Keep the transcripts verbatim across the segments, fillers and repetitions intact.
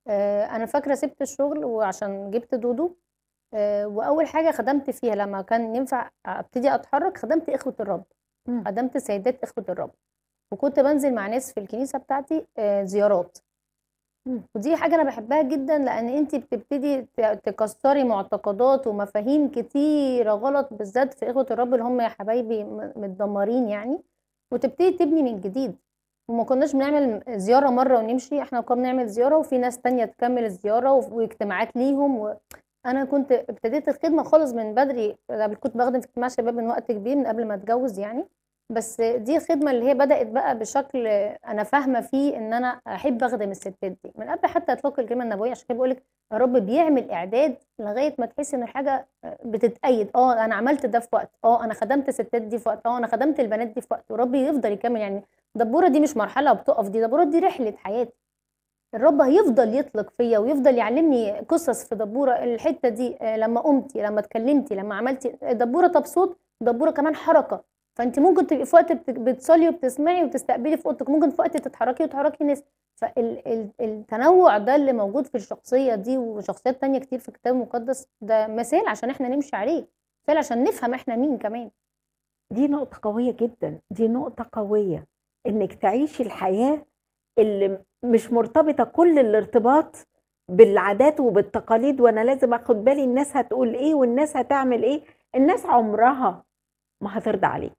آآ أنا فاكرة سِبت الشغل وعشان جِبت دودو، آآ وأول حاجة خدمت فيها لمّا كان ينفع أبتدي أتحرّك، خدمت إخوة الرب، إمم. خدمت سيدات إخوة الرب، وكنت بانزل مع ناس في الكنيسة بتاعتي آآ زيارات. إمم. ودي حاجة أنا باحبها جدًا، لإن أنتِ بتبتدي ت تكسّري معتقدات ومفاهيم كتيرة غلط، بالذات في إخوة الرب اللي هم يا حبايبي م متدمّرين يعني، وتبتدي تبني من جديد. وما كناش بنعمل زيارة مرّة ونمشي، إحنا كنا بنعمل زيارة وفي ناس تانية تكمّل الزيارة وف واجتماعات ليهم و أنا كنت ابتديت الخدمة خالص من بدري، أنا كنت باخدم في اجتماع شباب من وقت كبير من قبل ما أتجوّز يعني، بس دي الخدمة اللي هي بدأت بقى بشكل أنا فاهمة فيه إن أنا أحب أخدم الستات دي، من قبل حتى إطلاق الكلمة النبوية، عشان كده باقول لِك الرب بيعمل إعداد لغاية ما تحسّي إن الحاجة آآ بتتأيد، آه أنا عملت ده في وقت، آه أنا خدمت الستات دي في وقت، آه أنا خدمت البنات دي في وقت، والرب يفضل يكمّل يعني دبورة دي مش مرحلة وبتُقف، دي دبورة دي رحلة حياتي، الرب هيفضل يطلق فيّا ويفضل يعلّمني قصص في دبورة، الحتّة دي آآ لمّا قُمتِ، لمّا اتكلّمتِ، لمّا عملتِ، دبورة طَب صوت، دبورة كمان حركة، فأنتِ ممكن تبقي في وقت بت بتصلّي وبتسمعي وتستقبلي في أوضتِك، ممكن في وقت تتحرّكي وتحرّكي ناس، فال ال التنوُّع ده اللي موجود في الشخصية دي وشخصيات تانية كتير في الكتاب المقدّس، ده مثال عشان إحنا نمشي عليه، مثال عشان نفهم إحنا مين كمان. دي نقطة قوية جدًا، دي نقطة قوية، إنِّك تعيشي الحياة اللي م مش مرتبطة كل الارتباط بالعادات وبالتقاليد، وأنا لازم آخُد بالي الناس هتقول إيه والناس هتعمل إيه، الناس عمرها ما هترضى عليكِ،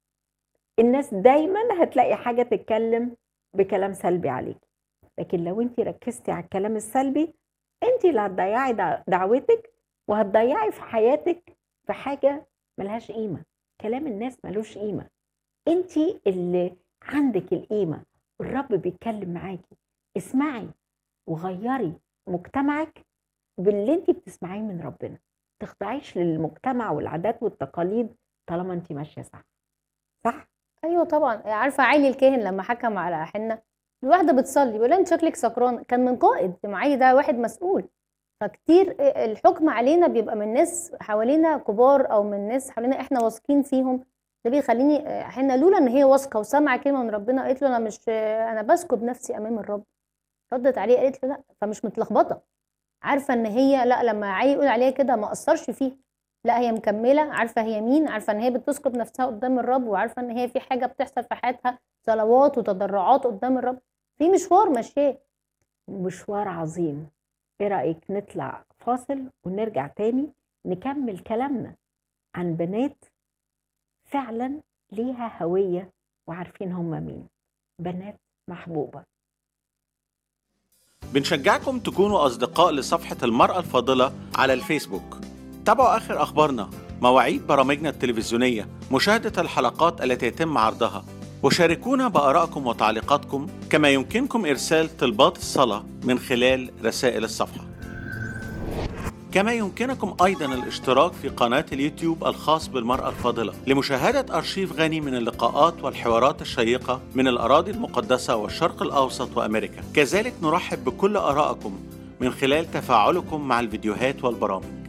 الناس دايمًا هتلاقي حاجة تتكلّم بكلام سلبي عليكِ، لكن لو أنتِ ركّزتِ على الكلام السلبي، أنتِ اللي هتضيّعي د دعوتِك وهتضيّعي في حياتِك في حاجة ما لهاش قيمة، كلام الناس ما لوش قيمة. أنتِ اللي عندِك القيمة، الرب بيتكلم معاكِ، اسمعي وغيّري مجتمعِك باللي أنتِ بتسمعيه من ربنا، ما تخضعيش للمجتمع والعادات والتقاليد طالما أنتِ ماشية صح، صح؟ أيوه طبعًا، عارفة عايلي الكاهن لمّا حكم على حنّة، الواحدة بتصلّي بيقول لها: "أنتِ شكلِك سكرانة." كان من قائد، معالي ده واحد مسؤول، فكتير آآ الحُكم علينا بيبقى من ناس حوالينا كبار أو من ناس حوالينا إحنا واثقين فيهم، ده بيخلّيني آآ حنّة لولا إن هي واثقة وسامعة كلمة من ربنا قالت له: "أنا مش أنا باسكب نفسي أمام الرب." ردِّت عليه قالت له: "لأ." فمش متلخبطة. عارفة إن هي لأ، لمّا عيّل يقول عليها كده ما أثّرش فيها، لأ هي مكمّلة، عارفة هي مين، عارفة إن هي بتسكب نفسها قدّام الرب، وعارفة إن هي في حاجة بتحصل في حياتها صلوات وتضرعات قدّام الرب، في مشوار ماشياه. مشوار عظيم، إيه رأيِك نطلع فاصل ونرجع تاني نكمّل كلامنا عن بنات فعلًا ليها هوية وعارفين هم مين، بنات محبوبة. بنشجعكم تكونوا أصدقاء لصفحة المرأة الفاضلة على الفيسبوك. تابعوا آخر أخبارنا، مواعيد برامجنا التلفزيونية، مشاهدة الحلقات التي يتم عرضها، وشاركونا بآرائكم وتعليقاتكم، كما يمكنكم إرسال طلبات الصلاة من خلال رسائل الصفحة. كما يمكنكم أيضا الاشتراك في قناة اليوتيوب الخاص بالمرأة الفاضلة لمشاهدة أرشيف غني من اللقاءات والحوارات الشيقة من الأراضي المقدسة والشرق الأوسط وأمريكا. كذلك نرحب بكل آرائكم من خلال تفاعلكم مع الفيديوهات والبرامج.